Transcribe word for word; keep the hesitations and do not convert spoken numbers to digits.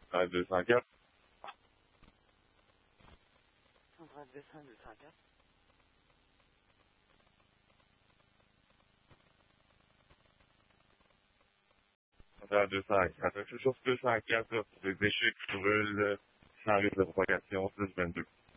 un, deux cent quatre. cent trente-deux, cent deux cent quatre. un, deux cent quatre. C'est sur deux cent quatre, des déchets qui brûlent sans risque de propagation, six vingt-deux.